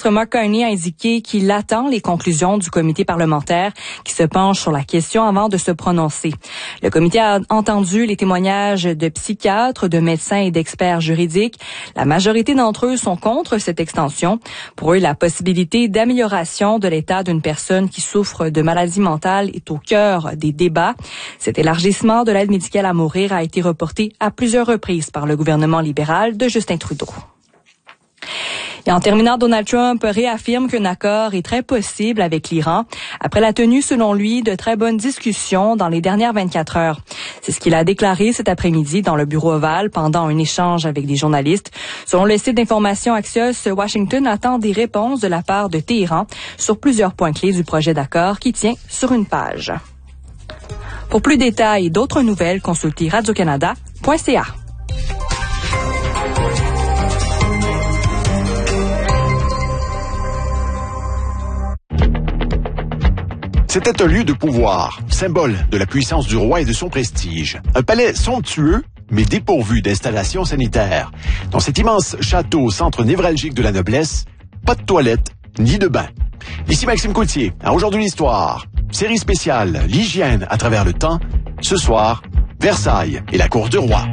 ministre Mark Carney a indiqué qu'il attend les conclusions du comité parlementaire qui se penche sur la question avant de se prononcer. Le comité a entendu les témoignages de psychiatres, de médecins et d'experts juridiques. La majorité d'entre eux sont contre cette extension. Pour eux, la possibilité d'amélioration de l'état d'une personne qui souffre de maladie mentale est au cœur des débats. Cet élargissement de l'aide médicale à mourir a été reporté à plusieurs reprises par le gouvernement libéral de Justin Trudeau. Et en terminant, Donald Trump réaffirme qu'un accord est très possible avec l'Iran après la tenue, selon lui, de très bonnes discussions dans les dernières 24 heures. C'est ce qu'il a déclaré cet après-midi dans le bureau ovale pendant un échange avec des journalistes. Selon le site d'information Axios, Washington attend des réponses de la part de Téhéran sur plusieurs points clés du projet d'accord qui tient sur une page. Pour plus de détails et d'autres nouvelles, consultez radiocanada.ca. C'était un lieu de pouvoir, symbole de la puissance du roi et de son prestige. Un palais somptueux, mais dépourvu d'installations sanitaires. Dans cet immense château, centre névralgique de la noblesse, pas de toilette, ni de bain. Ici Maxime Coutier, à Aujourd'hui l'Histoire. Série spéciale, l'hygiène à travers le temps. Ce soir, Versailles et la cour du roi.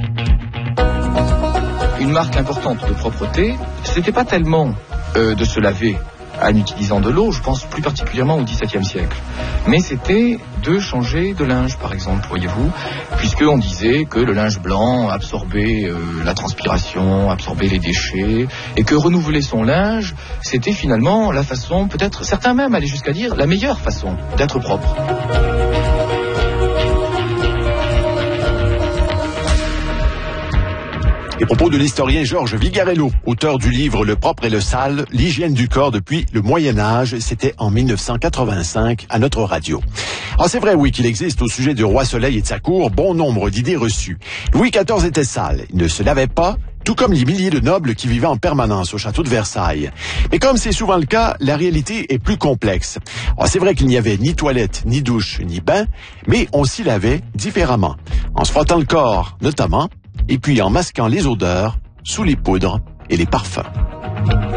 Une marque importante de propreté, c'était pas tellement de se laver en utilisant de l'eau, je pense plus particulièrement au XVIIe siècle. Mais c'était de changer de linge, par exemple, voyez-vous, puisqu'on disait que le linge blanc absorbait la transpiration, absorbait les déchets, et que renouveler son linge, c'était finalement la façon, peut-être, certains même allaient jusqu'à dire, la meilleure façon d'être propre. Les propos de l'historien Georges Vigarello, auteur du livre Le propre et le sale, l'hygiène du corps depuis le Moyen-Âge, c'était en 1985 à notre radio. Alors c'est vrai, oui, qu'il existe au sujet du roi Soleil et de sa cour bon nombre d'idées reçues. Louis XIV était sale, il ne se lavait pas, tout comme les milliers de nobles qui vivaient en permanence au château de Versailles. Mais comme c'est souvent le cas, la réalité est plus complexe. Alors c'est vrai qu'il n'y avait ni toilette, ni douche, ni bain, mais on s'y lavait différemment. En se frottant le corps, notamment, et puis en masquant les odeurs sous les poudres et les parfums.